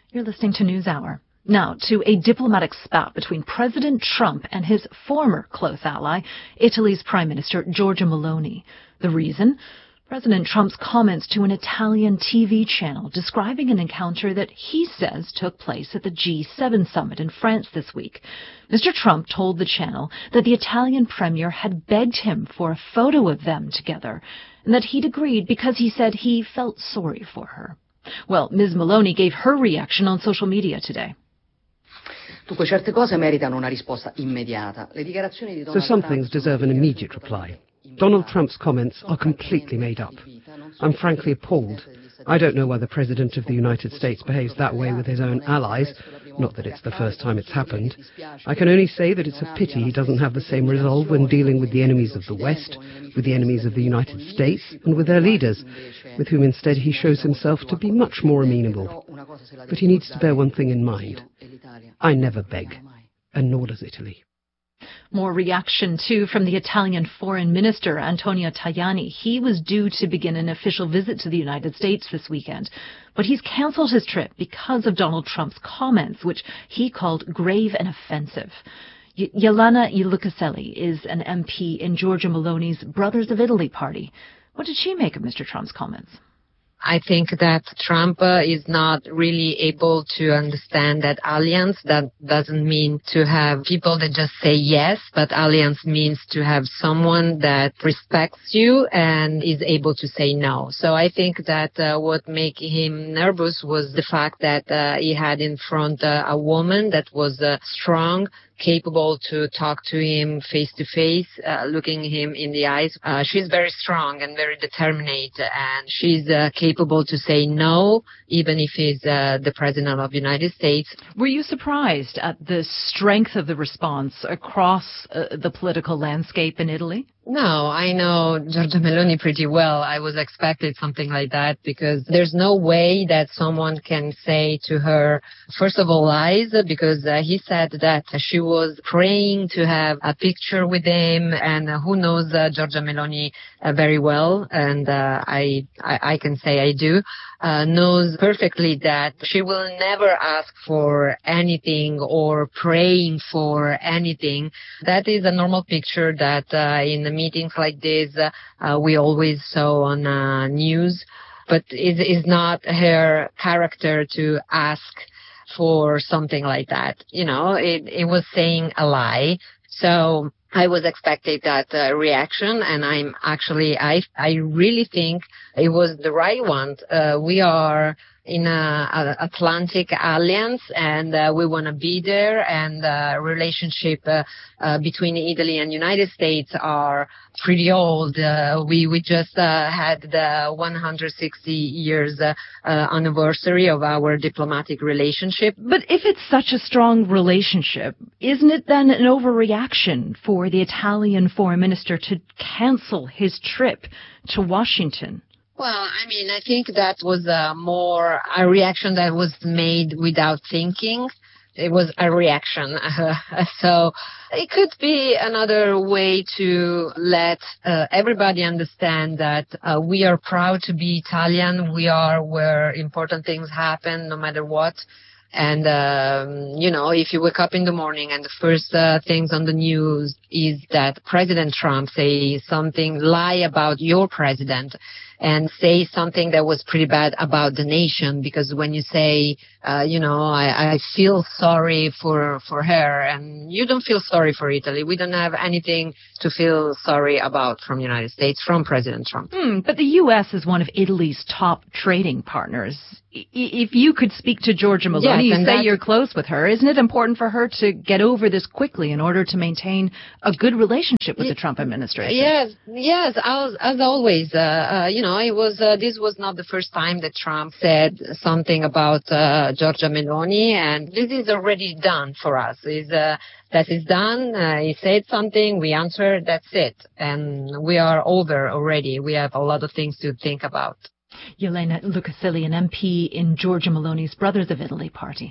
You're listening to NewsHour. Now, to a diplomatic spat between President Trump and his former close ally, Italy's Prime Minister Giorgia Meloni. The reason? President Trump's comments to an Italian TV channel describing an encounter that he says took place at the G7 summit in France this week. Mr. Trump told the channel that the Italian premier had begged him for a photo of them together, and that he'd agreed because he said he felt sorry for her. Well, Ms. Meloni gave her reaction on social media today. So some things deserve an immediate reply. Donald Trump's comments are completely made up. I'm frankly appalled. I don't know why the President of the United States behaves that way with his own allies. Not that it's the first time it's happened. I can only say that it's a pity he doesn't have the same resolve when dealing with the enemies of the West, with the enemies of the United States, and with their leaders, with whom instead he shows himself to be much more amenable. But he needs to bear one thing in mind. I never beg, and nor does Italy. More reaction, too, from the Italian Foreign Minister, Antonio Tajani. He was due to begin an official visit to the United States this weekend, but he's canceled his trip because of Donald Trump's comments, which he called grave and offensive. Ileana Ilocaselli is an MP in Giorgia Meloni's Brothers of Italy party. What did she make of Mr. Trump's comments? I think that Trump is not really able to understand that alliance. That doesn't mean to have people that just say yes, but alliance means to have someone that respects you and is able to say no. So I think that what made him nervous was the fact that he had in front a woman that was strong, capable to talk to him face to face, looking him in the eyes. She's very strong and very determined, and she's capable to say no, even if he's the president of the United States. Were you surprised at the strength of the response across the political landscape in Italy? No, I know Giorgia Meloni pretty well. I was expecting something like that because there's no way that someone can say to her, first of all, lies, because he said that she was praying to have a picture with him, and who knows Giorgia Meloni very well, and I can say I do, knows perfectly that she will never ask for anything or praying for anything. That is a normal picture that in the meetings like this we always saw on news, but it is not her character to ask for something like that. You know, it was saying a lie. So I was expecting that reaction, and I really think it was the right one. We are in a Atlantic alliance, and we want to be there, and relationship between Italy and United States are pretty old. We just had the 160 years anniversary of our diplomatic relationship. But if it's such a strong relationship, isn't it then an overreaction for the Italian foreign minister to cancel his trip to Washington? Well, I mean, I think that was more a reaction that was made without thinking. It was a reaction. So it could be another way to let everybody understand that we are proud to be Italian. We are where important things happen, no matter what. And, if you wake up in the morning and the first things on the news is that President Trump say something, lie about your president, and say something that was pretty bad about the nation, because when you say, I feel sorry for her, and you don't feel sorry for Italy. We don't have anything to feel sorry about from the United States, from President Trump. But the U.S. is one of Italy's top trading partners. If you could speak to Giorgia Meloni, yes, you say you're close with her. Isn't it important for her to get over this quickly in order to maintain a good relationship with the Trump administration? Yes, as always. It was this was not the first time that Trump said something about Giorgia Meloni, and this is already done for us. That is done. He said something, we answered, that's it. And we are over already. We have a lot of things to think about. Ileana Ilocaselli, an MP in Giorgia Meloni's Brothers of Italy party.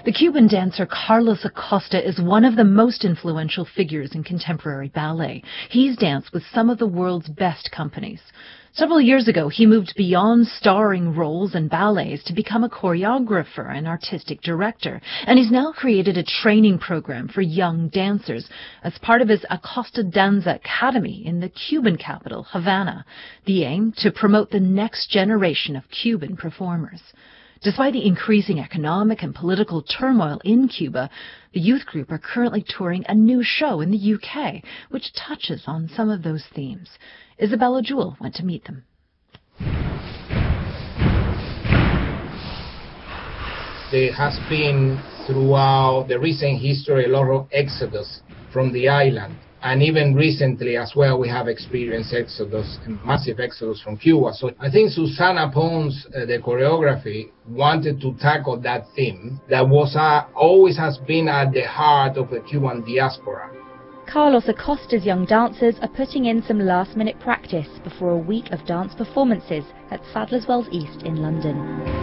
The Cuban dancer Carlos Acosta is one of the most influential figures in contemporary ballet. He's danced with some of the world's best companies. Several years ago, he moved beyond starring roles in ballets to become a choreographer and artistic director, and he's now created a training program for young dancers as part of his Acosta Danza Academy in the Cuban capital, Havana. The aim, to promote the next generation of Cuban performers. Despite the increasing economic and political turmoil in Cuba, the youth group are currently touring a new show in the UK, which touches on some of those themes. Isabella Jewell went to meet them. There has been, throughout the recent history, a lot of exodus from the island. And even recently as well, we have experienced exodus, massive exodus from Cuba. So I think Susana Pons, the choreography, wanted to tackle that theme that was always has been at the heart of the Cuban diaspora. Carlos Acosta's young dancers are putting in some last-minute practice before a week of dance performances at Sadler's Wells East in London.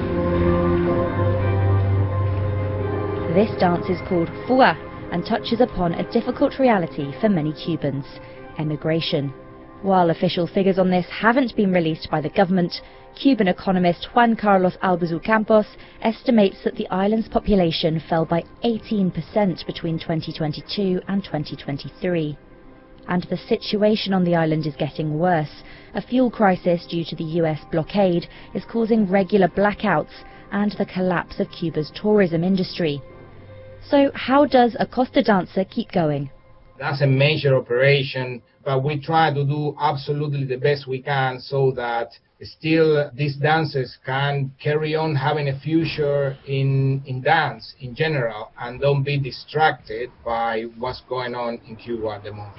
This dance is called Fua and touches upon a difficult reality for many Cubans, emigration. While official figures on this haven't been released by the government, Cuban economist Juan Carlos Albizu Campos estimates that the island's population fell by 18% between 2022 and 2023. And the situation on the island is getting worse. A fuel crisis due to the US blockade is causing regular blackouts and the collapse of Cuba's tourism industry. So how does Acosta Danza keep going? That's a major operation, but we try to do absolutely the best we can so that still these dancers can carry on having a future in dance in general and don't be distracted by what's going on in Cuba at the moment.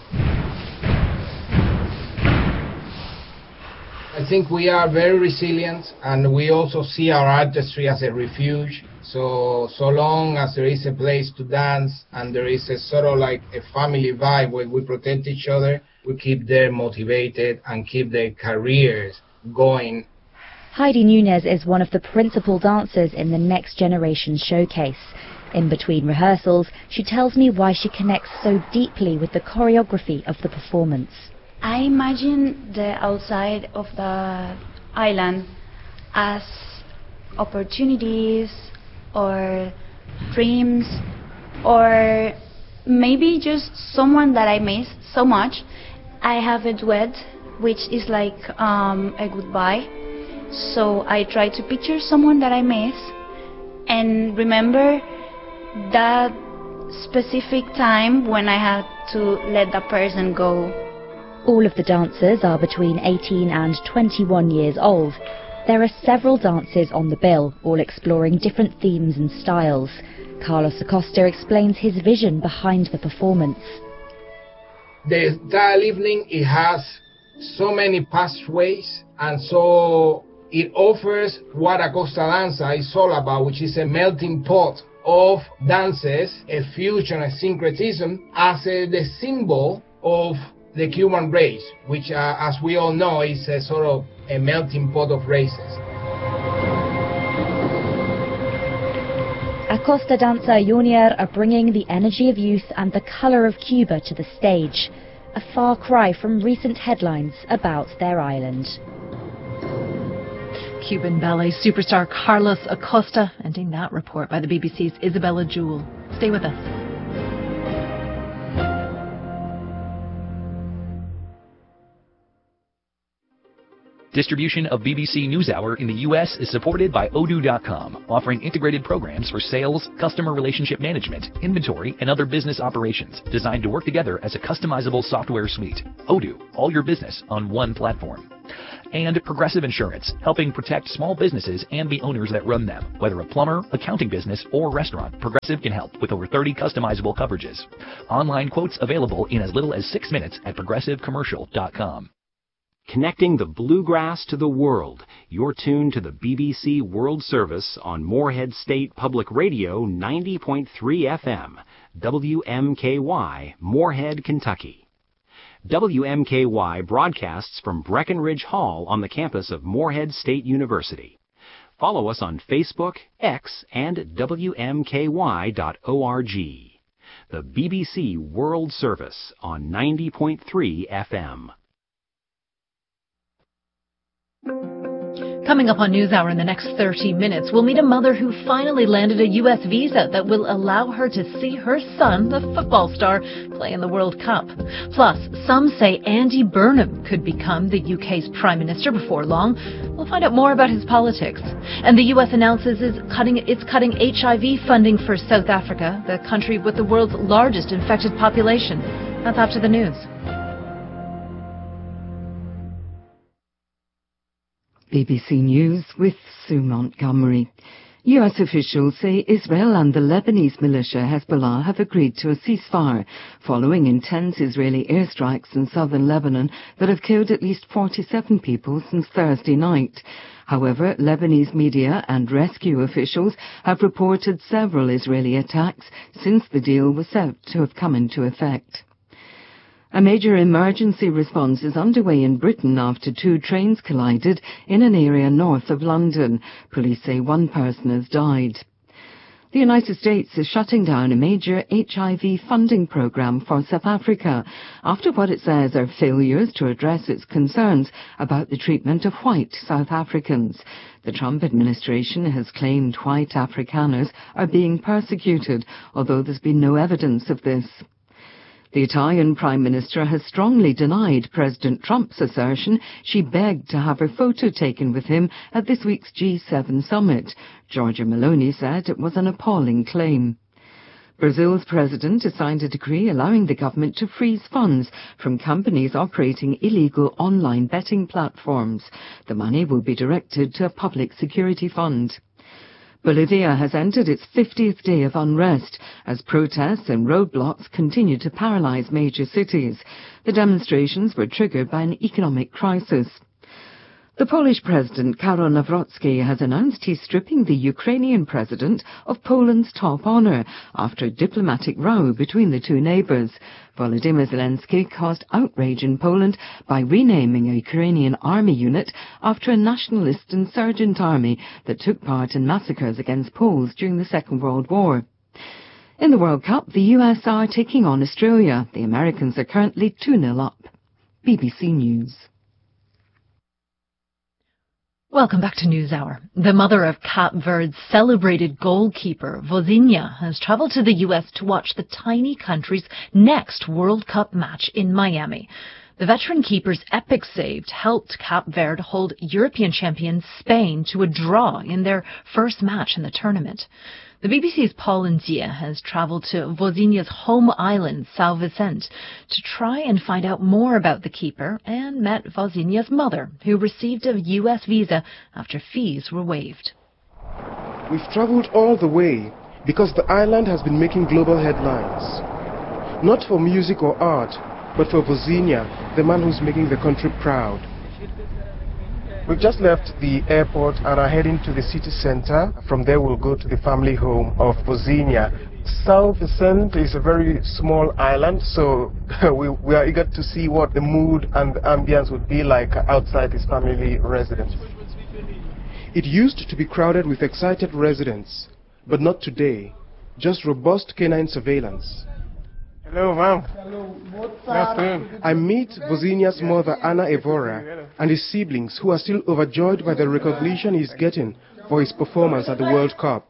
I think we are very resilient, and we also see our artistry as a refuge. So long as there is a place to dance and there is a sort of like a family vibe where we protect each other, we keep them motivated and keep their careers going. Heidi Nunez is one of the principal dancers in the Next Generation showcase. In between rehearsals, she tells me why she connects so deeply with the choreography of the performance. I imagine the outside of the island as opportunities or dreams, or maybe just someone that I miss so much. I have a duet which is like a goodbye, so I try to picture someone that I miss and remember that specific time when I had to let that person go. All of the dancers are between 18 and 21 years old. There are several dances on the bill, all exploring different themes and styles. Carlos Acosta explains his vision behind the performance. The entire evening, it has so many pathways, and so it offers what Acosta Danza is all about, which is a melting pot of dances, a fusion, a syncretism, as the symbol of the Cuban race, which, as we all know, is a sort of a melting pot of races. Acosta Danza Junior are bringing the energy of youth and the colour of Cuba to the stage, a far cry from recent headlines about their island. Cuban ballet superstar Carlos Acosta, ending that report by the BBC's Isabella Jewell. Stay with us. Distribution of BBC NewsHour in the U.S. is supported by Odoo.com, offering integrated programs for sales, customer relationship management, inventory, and other business operations, designed to work together as a customizable software suite. Odoo, all your business on one platform. And Progressive Insurance, helping protect small businesses and the owners that run them. Whether a plumber, accounting business, or restaurant, Progressive can help with over 30 customizable coverages. Online quotes available in as little as 6 minutes at progressivecommercial.com. Connecting the bluegrass to the world, you're tuned to the BBC World Service on Morehead State Public Radio 90.3 FM, WMKY, Morehead, Kentucky. WMKY broadcasts from Breckenridge Hall on the campus of Morehead State University. Follow us on Facebook, X, and WMKY.org. The BBC World Service on 90.3 FM. Coming up on NewsHour in the next 30 minutes, we'll meet a mother who finally landed a U.S. visa that will allow her to see her son, the football star, play in the World Cup. Plus, some say Andy Burnham could become the UK's Prime Minister before long. We'll find out more about his politics. And the U.S. announces it's cutting HIV funding for South Africa, the country with the world's largest infected population. That's after the news. BBC News with Sue Montgomery. US officials say Israel and the Lebanese militia Hezbollah have agreed to a ceasefire following intense Israeli airstrikes in southern Lebanon that have killed at least 47 people since Thursday night. However, Lebanese media and rescue officials have reported several Israeli attacks since the deal was said to have come into effect. A major emergency response is underway in Britain after two trains collided in an area north of London. Police say one person has died. The United States is shutting down a major HIV funding program for South Africa after what it says are failures to address its concerns about the treatment of white South Africans. The Trump administration has claimed white Afrikaners are being persecuted, although there's been no evidence of this. The Italian Prime Minister has strongly denied President Trump's assertion she begged to have her photo taken with him at this week's G7 summit. Giorgia Meloni said it was an appalling claim. Brazil's president has signed a decree allowing the government to freeze funds from companies operating illegal online betting platforms. The money will be directed to a public security fund. Bolivia has entered its 50th day of unrest as protests and roadblocks continue to paralyze major cities. The demonstrations were triggered by an economic crisis. The Polish President Karol Nawrocki has announced he's stripping the Ukrainian president of Poland's top honor after a diplomatic row between the two neighbors. Volodymyr Zelensky caused outrage in Poland by renaming a Ukrainian army unit after a nationalist insurgent army that took part in massacres against Poles during the Second World War. In the World Cup, the US are taking on Australia. The Americans are currently 2-0 up. BBC News. Welcome back to NewsHour. The mother of Cape Verde's celebrated goalkeeper, Vozinha, has traveled to the U.S. to watch the tiny country's next World Cup match in Miami. The veteran keeper's epic save helped Cape Verde hold European champions Spain to a draw in their first match in the tournament. The BBC's Paul Nzia has traveled to Vozinha's home island, São Vicente, to try and find out more about the keeper and met Vozinha's mother, who received a U.S. visa after fees were waived. We've traveled all the way because the island has been making global headlines. Not for music or art, but for Vozinha, the man who's making the country proud. We've just left the airport and are heading to the city center. From there we'll go to the family home of Vozinha. São Vicente is a very small island, so we are eager to see what the mood and the ambience would be like outside his family residence. It used to be crowded with excited residents, but not today. Just robust canine surveillance. Hello, ma'am. I meet Vozinha's mother, Ana Evora, and his siblings, who are still overjoyed by the recognition he's getting for his performance at the World Cup.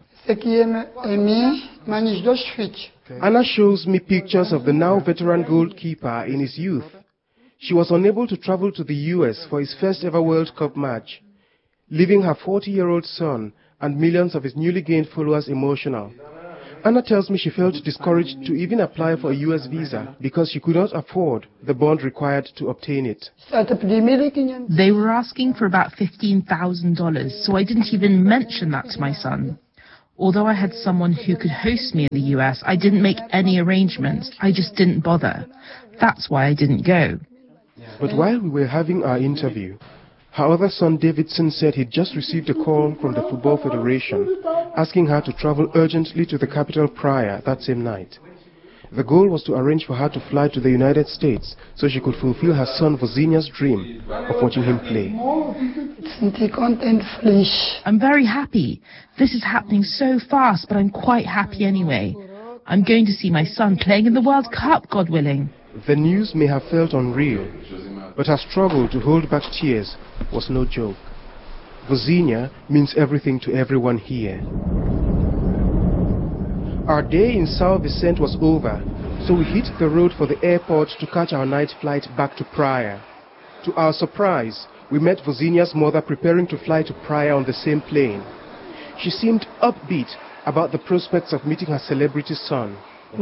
Ana shows me pictures of the now veteran goalkeeper in his youth. She was unable to travel to the US for his first ever World Cup match, leaving her 40-year-old son and millions of his newly gained followers emotional. Anna tells me she felt discouraged to even apply for a US visa because she could not afford the bond required to obtain it. They were asking for about $15,000, so I didn't even mention that to my son. Although I had someone who could host me in the US, I didn't make any arrangements. I just didn't bother. That's why I didn't go. But while we were having our interview, her other son Davidson said he'd just received a call from the Football Federation asking her to travel urgently to the capital Praia that same night. The goal was to arrange for her to fly to the United States so she could fulfill her son Vozinha's dream of watching him play. I'm very happy. This is happening so fast, but I'm quite happy anyway. I'm going to see my son playing in the World Cup, God willing. The news may have felt unreal, but her struggle to hold back tears was no joke. Vozinha means everything to everyone here. Our day in São Vicente was over, so we hit the road for the airport to catch our night flight back to Praia. To our surprise, we met Vozinha's mother preparing to fly to Praia on the same plane. She seemed upbeat about the prospects of meeting her celebrity son.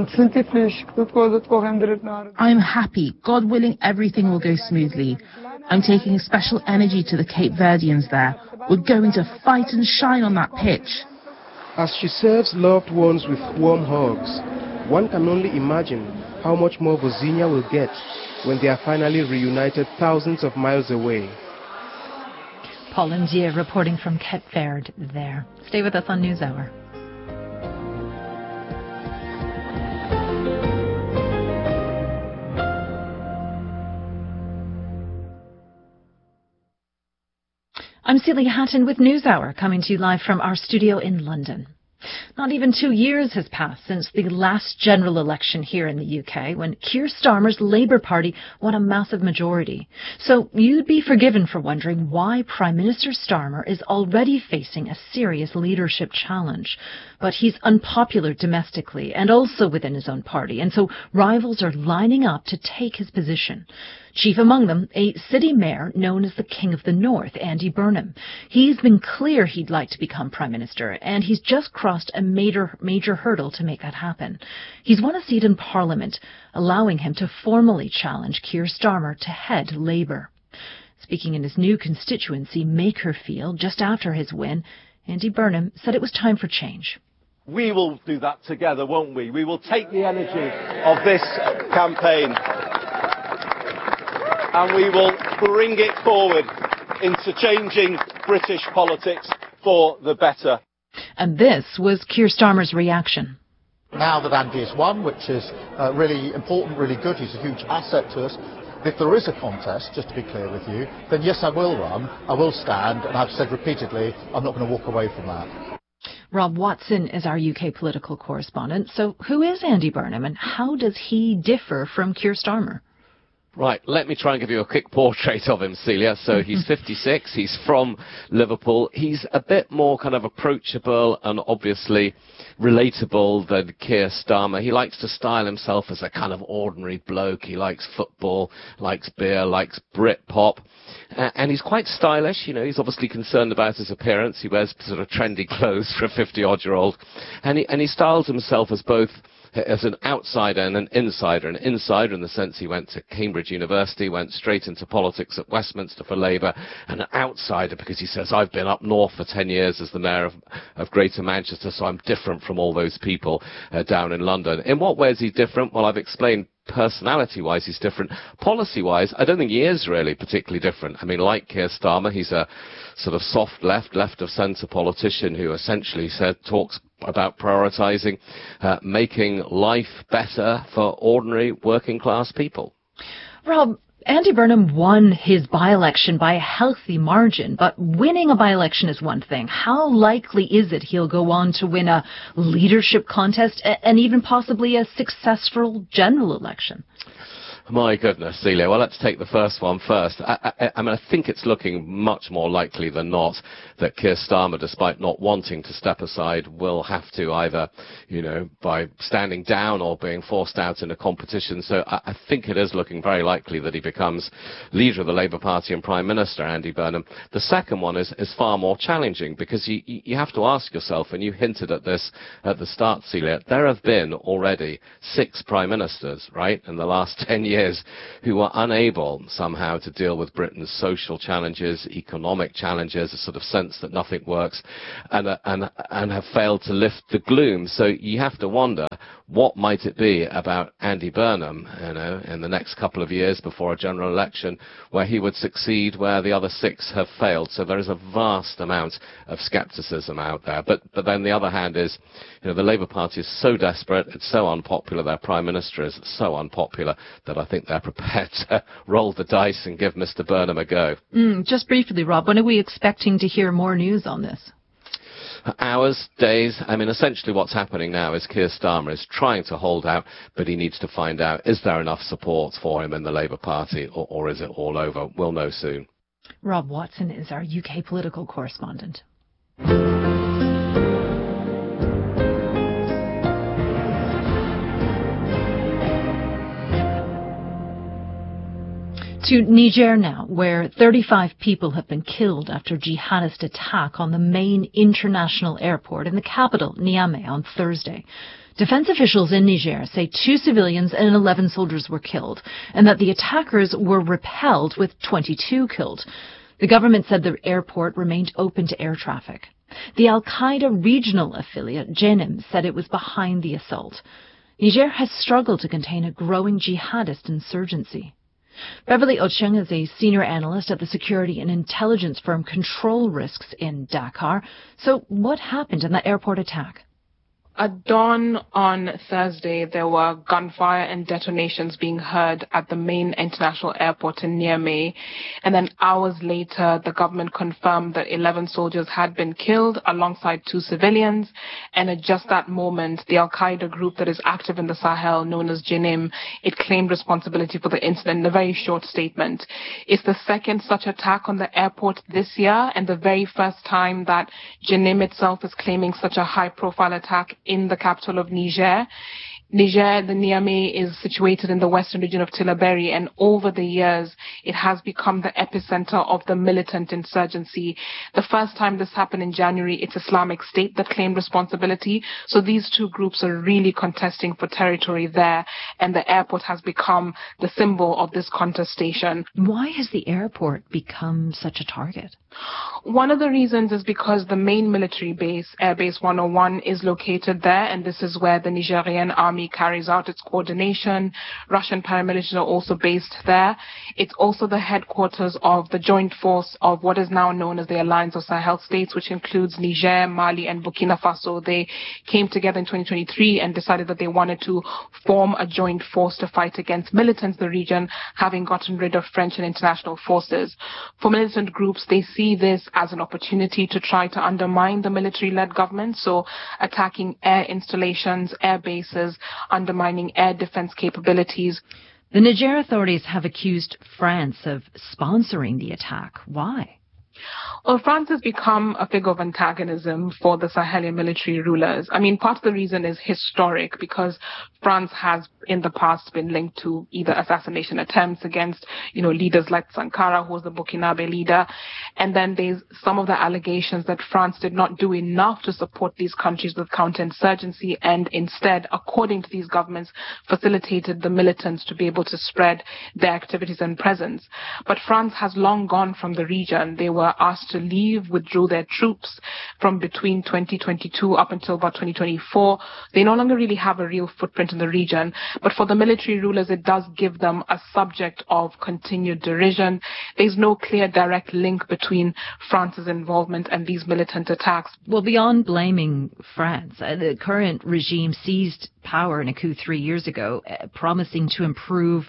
I'm happy. God willing, everything will go smoothly. I'm taking special energy to the Cape Verdeans there. We're going to fight and shine on that pitch. As she serves loved ones with warm hugs, one can only imagine how much more Vozinha will get when they are finally reunited thousands of miles away. Paul Ndiaye reporting from Cape Verde there. Stay with us on NewsHour. I'm Celia Hatton with NewsHour, coming to you live from our studio in London. Not even 2 years has passed since the last general election here in the UK, when Keir Starmer's Labour Party won a massive majority. So you'd be forgiven for wondering why Prime Minister Starmer is already facing a serious leadership challenge. But he's unpopular domestically and also within his own party, and so rivals are lining up to take his position. Chief among them, a city mayor known as the King of the North, Andy Burnham. He's been clear he'd like to become Prime Minister, and he's just crossed a major hurdle to make that happen. He's won a seat in Parliament, allowing him to formally challenge Keir Starmer to head Labour. Speaking in his new constituency, Makerfield, just after his win, Andy Burnham said it was time for change. We will do that together, won't we? We will take the energy of this campaign and we will bring it forward into changing British politics for the better. And this was Keir Starmer's reaction. Now that Andy has won, which is really important, really good, he's a huge asset to us. If there is a contest, just to be clear with you, then yes, I will run, I will stand, and I've said repeatedly, I'm not going to walk away from that. Rob Watson is our UK political correspondent. So who is Andy Burnham and how does he differ from Keir Starmer? Right, let me try and give you a quick portrait of him, Celia. So he's 56, he's from Liverpool. He's a bit more kind of approachable and obviously relatable than Keir Starmer. He likes to style himself as a kind of ordinary bloke. He likes football, likes beer, likes Britpop. And he's quite stylish, you know, he's obviously concerned about his appearance. He wears sort of trendy clothes for a 50-odd-year-old. And he styles himself as both as an outsider and an insider in the sense he went to Cambridge University, went straight into politics at Westminster for Labour, and an outsider because he says, I've been up north for 10 years as the mayor of Greater Manchester, so I'm different from all those people down in London. In what way is he different? Well, I've explained personality-wise he's different. Policy-wise, I don't think he is really particularly different. I mean, like Keir Starmer, he's a sort of soft left-of-centre politician who essentially talks about prioritising, making life better for ordinary working-class people. Rob, Andy Burnham won his by-election by a healthy margin, but winning a by-election is one thing. How likely is it he'll go on to win a leadership contest and even possibly a successful general election? My goodness, Celia. Well, let's take the first one first. I mean, I think it's looking much more likely than not that Keir Starmer, despite not wanting to step aside, will have to either, you know, by standing down or being forced out in a competition. So I think it is looking very likely that he becomes leader of the Labour Party and Prime Minister, Andy Burnham. The second one is far more challenging because you have to ask yourself, and you hinted at this at the start, Celia, there have been already 6 Prime Ministers, right, in the last 10 years who were unable somehow to deal with Britain's social challenges, economic challenges, a sort of sense that nothing works, and have failed to lift the gloom. So you have to wonder, what might it be about Andy Burnham, in the next couple of years before a general election, where he would succeed where the other 6 have failed. So there is a vast amount of scepticism out there. But then the other hand is, the Labour Party is so desperate, it's so unpopular, their Prime Minister is so unpopular that I think they're prepared to roll the dice and give Mr. Burnham a go. Just briefly, Rob, when are we expecting to hear more news on this? Hours, days. Essentially what's happening now is Keir Starmer is trying to hold out, but he needs to find out, is there enough support for him in the Labour Party, or is it all over? We'll know soon. Rob Watson is our UK political correspondent. To Niger now, where 35 people have been killed after jihadist attack on the main international airport in the capital, Niamey, on Thursday. Defense officials in Niger say 2 civilians and 11 soldiers were killed, and that the attackers were repelled with 22 killed. The government said the airport remained open to air traffic. The Al-Qaeda regional affiliate, JNIM, said it was behind the assault. Niger has struggled to contain a growing jihadist insurgency. Beverly Ocheng is a senior analyst at the security and intelligence firm Control Risks in Dakar. So what happened in that airport attack? At dawn on Thursday, there were gunfire and detonations being heard at the main international airport in Niamey. And then hours later, the government confirmed that 11 soldiers had been killed alongside 2 civilians. And at just that moment, the Al-Qaeda group that is active in the Sahel, known as JNIM, it claimed responsibility for the incident in a very short statement. It's the second such attack on the airport this year, and the very first time that JNIM itself is claiming such a high-profile attack in the capital of Niger. Niger, the Niamey, is situated in the western region of Tillaberi, and over the years, it has become the epicenter of the militant insurgency. The first time this happened in January, it's Islamic State that claimed responsibility. So these 2 groups are really contesting for territory there, and the airport has become the symbol of this contestation. Why has the airport become such a target? One of the reasons is because the main military base, Airbase 101, is located there, and this is where the Nigerian army carries out its coordination. Russian paramilitaries are also based there. It's also the headquarters of the joint force of what is now known as the Alliance of Sahel States, which includes Niger, Mali, and Burkina Faso. They came together in 2023 and decided that they wanted to form a joint force to fight against militants in the region, having gotten rid of French and international forces. For militant groups, they see this as an opportunity to try to undermine the military-led government, so attacking air installations, air bases, undermining air defense capabilities. The Niger authorities have accused France of sponsoring the attack. Why? Well, France has become a figure of antagonism for the Sahelian military rulers. Part of the reason is historic, because France has in the past been linked to either assassination attempts against, leaders like Sankara, who was the Burkinabe leader. And then there's some of the allegations that France did not do enough to support these countries with counterinsurgency, and instead, according to these governments, facilitated the militants to be able to spread their activities and presence. But France has long gone from the region. They were asked to leave, withdrew their troops from between 2022 up until about 2024. They no longer really have a real footprint in the region. But for the military rulers, it does give them a subject of continued derision. There's no clear direct link between France's involvement and these militant attacks. Well, beyond blaming France, the current regime seized power in a coup 3 years ago, promising to improve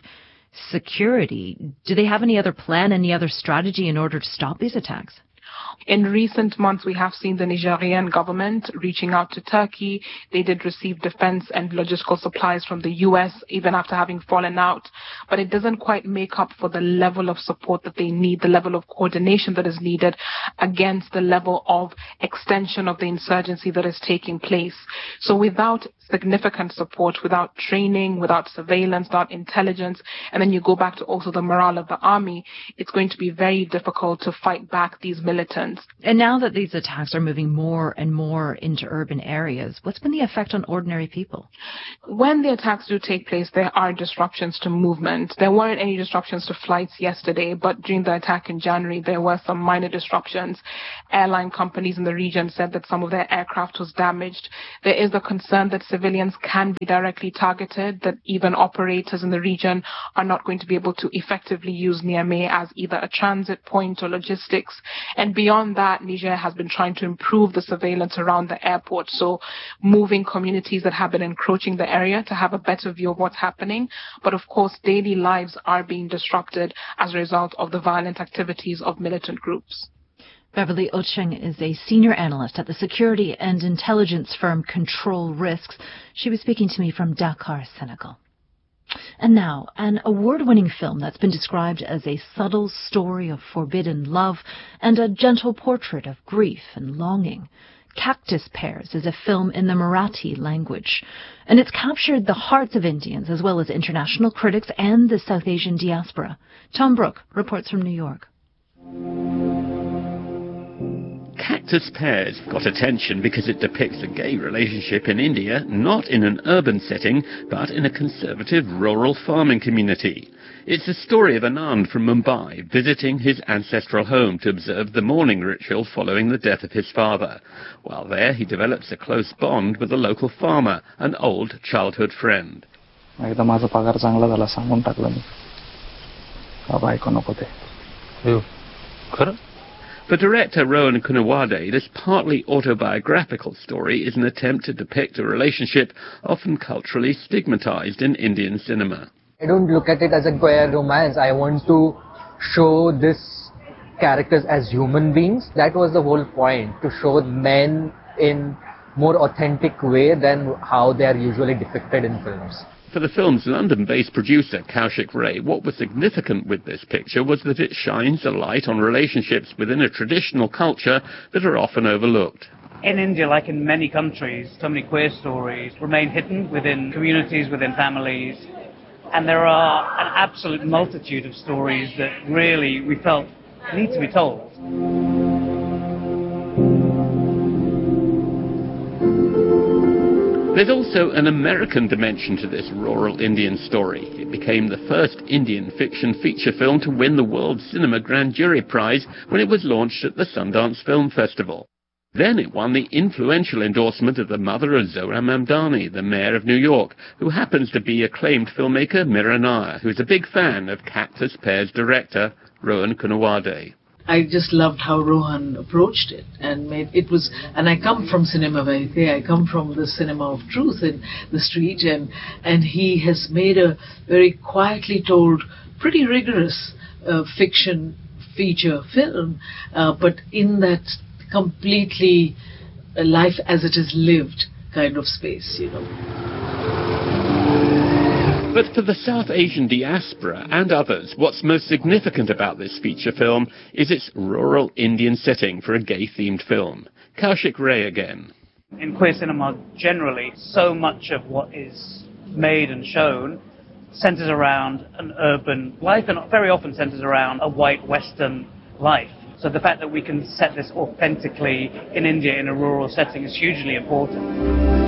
security. Do they have any other plan, any other strategy in order to stop these attacks? In recent months, we have seen the Nigerian government reaching out to Turkey. They did receive defense and logistical supplies from the U.S., even after having fallen out. But it doesn't quite make up for the level of support that they need, the level of coordination that is needed against the level of extension of the insurgency that is taking place. So without significant support, without training, without surveillance, without intelligence, and then you go back to also the morale of the army, it's going to be very difficult to fight back these militants. And now that these attacks are moving more and more into urban areas, what's been the effect on ordinary people? When the attacks do take place, there are disruptions to movement. There weren't any disruptions to flights yesterday, but during the attack in January, there were some minor disruptions. Airline companies in the the region said that some of their aircraft was damaged. There is a concern that civilians can be directly targeted, that even operators in the region are not going to be able to effectively use Niamey as either a transit point or logistics. And beyond that, Niger has been trying to improve the surveillance around the airport, so moving communities that have been encroaching the area to have a better view of what's happening. But of course, daily lives are being disrupted as a result of the violent activities of militant groups. Beverly Ocheng is a senior analyst at the security and intelligence firm Control Risks. She was speaking to me from Dakar, Senegal. And now, an award-winning film that's been described as a subtle story of forbidden love and a gentle portrait of grief and longing. Cactus Pears is a film in the Marathi language, and it's captured the hearts of Indians as well as international critics and the South Asian diaspora. Tom Brooke reports from New York. Cactus Pears got attention because it depicts a gay relationship in India, not in an urban setting, but in a conservative rural farming community. It's the story of Anand from Mumbai visiting his ancestral home to observe the mourning ritual following the death of his father. While there, he develops a close bond with a local farmer, an old childhood friend. For director Rohan Kunawade, this partly autobiographical story is an attempt to depict a relationship often culturally stigmatized in Indian cinema. I don't look at it as a queer romance. I want to show these characters as human beings. That was the whole point, to show men in more authentic way than how they are usually depicted in films. For the film's London-based producer, Kaushik Ray, what was significant with this picture was that it shines a light on relationships within a traditional culture that are often overlooked. In India, like in many countries, so many queer stories remain hidden within communities, within families, and there are an absolute multitude of stories that really, we felt, need to be told. There's also an American dimension to this rural Indian story. It became the first Indian fiction feature film to win the World Cinema Grand Jury Prize when it was launched at the Sundance Film Festival. Then it won the influential endorsement of the mother of Zohra Mamdani, the mayor of New York, who happens to be acclaimed filmmaker Mira Nair, who's a big fan of Cactus Pears director Rohan Kunawade. I just loved how Rohan approached it and I come from cinema verite, I come from the cinema of truth in the street, and he has made a very quietly told, pretty rigorous fiction feature film, but in that completely life as it is lived kind of space, you know. But for the South Asian diaspora and others, what's most significant about this feature film is its rural Indian setting for a gay-themed film. Kaushik Ray again. In queer cinema, generally, so much of what is made and shown centers around an urban life and very often centers around a white Western life. So the fact that we can set this authentically in India in a rural setting is hugely important.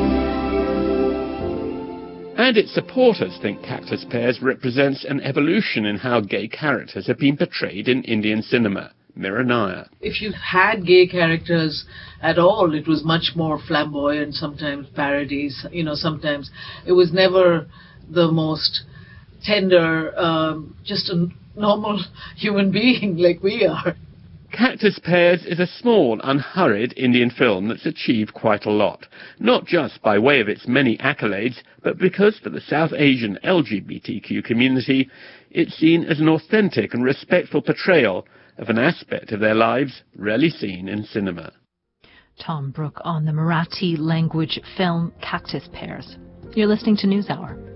And its supporters think Cactus Pears represents an evolution in how gay characters have been portrayed in Indian cinema. Mira Nair. If you had gay characters at all, it was much more flamboyant, sometimes parodies, you know, sometimes it was never the most tender, just a normal human being like we are. Cactus Pears is a small, unhurried Indian film that's achieved quite a lot, not just by way of its many accolades, but because for the South Asian LGBTQ community, it's seen as an authentic and respectful portrayal of an aspect of their lives rarely seen in cinema. Tom Brooke on the Marathi language film Cactus Pears. You're listening to NewsHour.